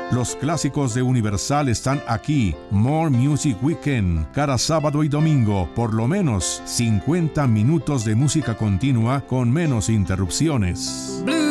Los clásicos de Universal están aquí. More Music Weekend, cada sábado y domingo, por lo menos 50 minutos de música continua con menos interrupciones.